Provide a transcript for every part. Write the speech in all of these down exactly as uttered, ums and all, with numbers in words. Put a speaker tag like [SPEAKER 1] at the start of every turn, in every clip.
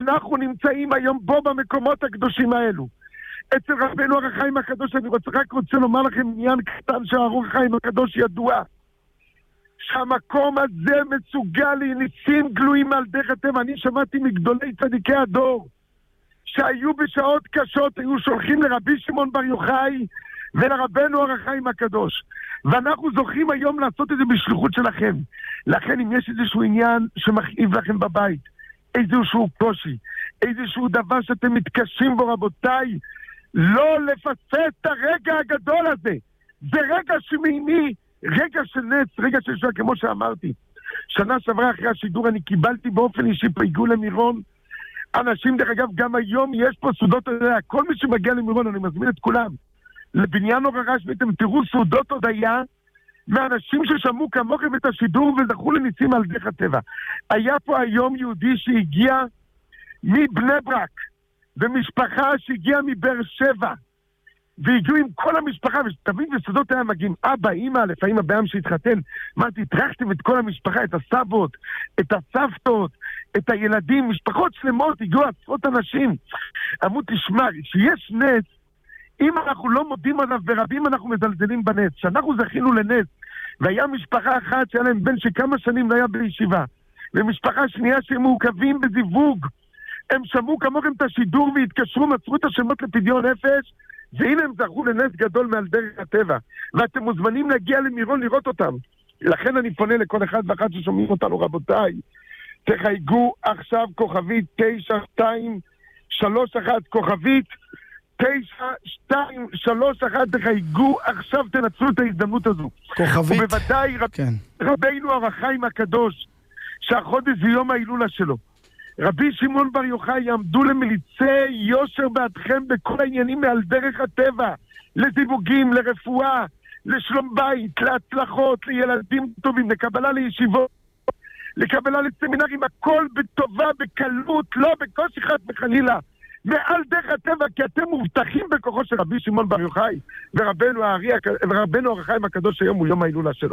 [SPEAKER 1] אנחנו נמצאים היום בו במקומות הקדושים האלו. אצל רבנו אור החיים הקדוש, אני רוצה, רק רוצה לומר לכם עניין קטן שהאור החיים הקדוש ידוע. שהמקום הזה מסוגל לניסים גלויים על דרך הטבע. אני שמעתי מגדולי צדיקי הדור, שהיו בשעות קשות, היו שולחים לרבי שמעון בר יוחאי ולרבנו אור החיים הקדוש. ואנחנו זוכים היום לעשות את זה בשליחות שלכם. לכן אם יש איזשהו עניין שמכאיב לכם בבית, איזשהו קושי, איזשהו דבר שאתם מתקשים בו, רבותיי, לא לפספס את הרגע הגדול הזה. זה רגע שמימי, רגע של נס, רגע של שעה, כמו שאמרתי. שנה שעברה אחרי השידור אני קיבלתי באופן אישי פייגו למירון. אנשים, דרך אגב, גם היום יש פה סעודות, כל מי שמגיע למירון, אני מזמין את כולם. לבניין אור הרשב"י, אתם תראו סעודות הודיה מאנשים ששמעו כמוכם את השידור וזכו לניסים על דרך הטבע. היה פה היום יהודי שהגיע מבני ברק, ומשפחה שהגיעה מבאר שבע, והגיעו עם כל המשפחה, ותמיד בסעודות היה מגיעים אבא, אמא, לפעמים הבעם שהתחתן, אמרתי, תרחתם את כל המשפחה, את הסבות, את הסבתות, את הילדים, משפחות שלמות, הגיעו עשרות אנשים. אמרו, תשמע, שיש נס, אם אנחנו לא מודים עליו ברבים, אנחנו מזלזלים בנס. שאנחנו זכינו לנס, והיה משפחה אחת שהיה להם בן שכמה שנים לא היה בישיבה, ומשפחה שנייה שהם מעוכבים בזיווג, הם שמעו כמוכם את השידור והתקשרו, מצאו את השמות לפדיון נפש, והנה הם זכו לנס גדול מעל דרך הטבע. ואתם מוזמנים להגיע למירון לראות אותם. לכן אני פונה לכל אחד ואחת ששומעים אותנו, רבותיי, תחייגו עכשיו כוכבית תשע שתיים שלוש אחת, כוכבית תשע שתיים שלוש אחת, תחייגו עכשיו, תנצלו את ההזדמנות הזו.
[SPEAKER 2] כוכבית.
[SPEAKER 1] ובוודאי רב, כן. רבינו אור החיים הקדוש, שהחודש זה יום ההילולה שלו. רבי שמעון בר יוחאי, יעמדו למליצי יושר בעדכם בכל העניינים מעל דרך הטבע, לזיווגים, לרפואה, לשלום בית, להצלחות, לילדים טובים, לקבלה לישיבות, לקבלה לסמינרים, הכל בטובה, בקלות, לא בקושי חס וחלילה, מעל דרך הטבע, כי אתם מובטחים בכוחו של רבי שמעון בר יוחאי, ורבנו הארי, ורבנו אור החיים הקדוש היום הוא יום ההילולה שלו.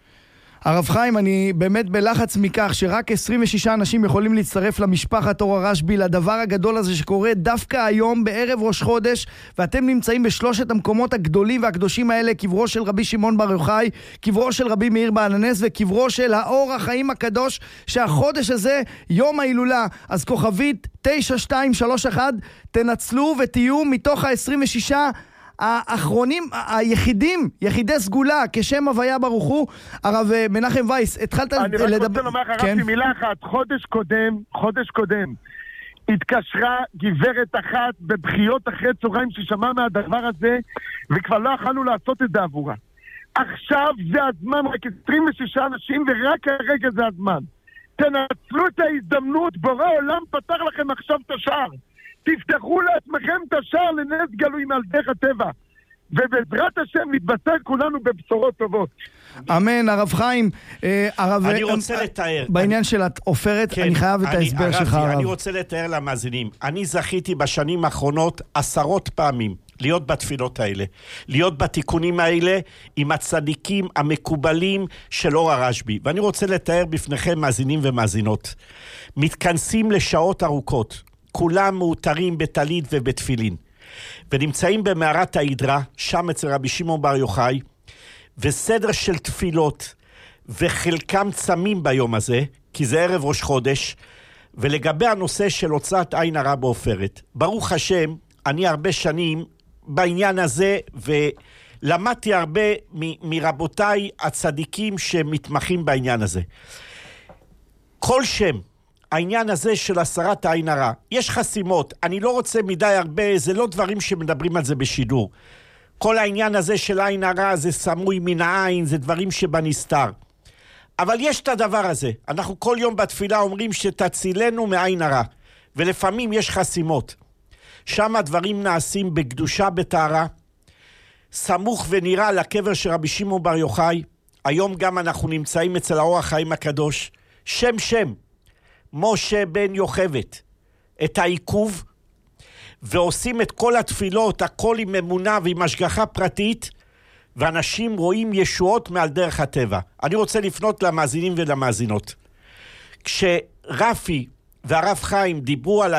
[SPEAKER 2] הרב חיים, אני באמת בלחץ מכך שרק עשרים ושישה אנשים יכולים להצטרף למשפחת אור הרשב"י, לדבר הגדול הזה שקורה דווקא היום בערב ראש חודש, ואתם נמצאים בשלושת המקומות הגדולים והקדושים האלה, קברו של רבי שמעון בר יוחאי, קברו של רבי מאיר בעל הנס, וקברו של האור החיים הקדוש, שהחודש הזה יום ההילולה. אז כוכבית תשע שתיים שלוש אחת, תנצלו ותהיו מתוך ה-עשרים ושישה האחרונים, היחידים, יחידי סגולה, כשם הוויה ברוך הוא. הרב מנחם וייס, התחלת לדבר...
[SPEAKER 1] אני רק רוצה לומר לך, רבי, מילה אחת. חודש קודם, חודש קודם, התקשרה גברת אחת בבחיות אחרי צהריים ששמעה מהדבר הזה, וכבר לא יכלנו לעשות את זה עבורה. עכשיו זה הזמן, רק עשרים ושישה אנשים, ורק הרגע זה הזמן. תנצלו את ההזדמנות, בורא עולם פתח לכם עכשיו את השער. תפתחו לעצמכם את השער לנס גלוי מעל דרך הטבע, ובעזרת השם נתבשר כולנו בבשורות טובות.
[SPEAKER 2] אמן. הרב חיים, הרב,
[SPEAKER 3] אני רוצה לתאר
[SPEAKER 2] בעניין של העופרת, אני חייב את ההסבר שלך.
[SPEAKER 3] אני רוצה לתאר למאזינים, אני זכיתי בשנים האחרונות עשרות פעמים להיות בתפילות האלה, להיות בתיקונים האלה עם הצדיקים המקובלים של אור הרשב"י, ואני רוצה לתאר בפניכם מאזינים ומאזינות, מתכנסים לשעות ארוכות, כולם מאותרים בטלית ובתפילין, ונמצאים במערת ההידרה, שם אצל רבי שמעון בר יוחאי, וסדר של תפילות, וחלקם צמים ביום הזה, כי זה ערב ראש חודש. ולגבי הנושא של הוצאת עין הרע בעופרת, ברוך השם, אני הרבה שנים בעניין הזה, ולמדתי הרבה מ- מרבותיי הצדיקים שמתמחים בעניין הזה. כל שם, העניין הזה של הסרת העין הרע, יש חסימות, אני לא רוצה מדי הרבה, זה לא דברים שמדברים על זה בשידור. כל העניין הזה של עין הרע זה סמוי מן העין, זה דברים שבנסתר. אבל יש את הדבר הזה, אנחנו כל יום בתפילה אומרים שתצילנו מעין הרע, ולפעמים יש חסימות. שם הדברים נעשים בקדושה בטהרה, סמוך ונראה לקבר של רבי שמעון בר יוחאי. היום גם אנחנו נמצאים אצל האור החיים הקדוש, שם שם, משה בן יוכבת, את העיכוב, ועושים את כל התפילות, הכל עם אמונה ועם השגחה פרטית, ואנשים רואים ישועות מעל דרך הטבע. אני רוצה לפנות למאזינים ולמאזינות. כשרפי והרב חיים דיברו על